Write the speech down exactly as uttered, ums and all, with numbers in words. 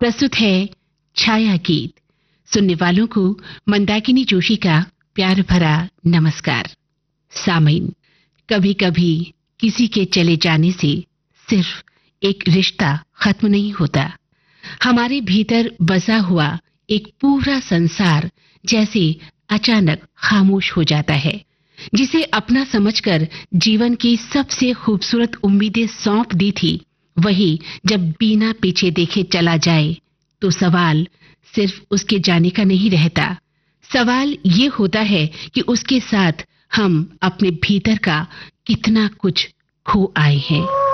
प्रस्तुत है छाया गीत। सुनने वालों को मंदाकिनी जोशी का प्यार भरा नमस्कार। सामीन, कभी कभी किसी के चले जाने से सिर्फ एक रिश्ता खत्म नहीं होता, हमारे भीतर बसा हुआ एक पूरा संसार जैसे अचानक खामोश हो जाता है। जिसे अपना समझकर जीवन की सबसे खूबसूरत उम्मीदें सौंप दी थी, वही जब बिना पीछे देखे चला जाए तो सवाल सिर्फ उसके जाने का नहीं रहता। सवाल ये होता है कि उसके साथ हम अपने भीतर का कितना कुछ खो आए हैं।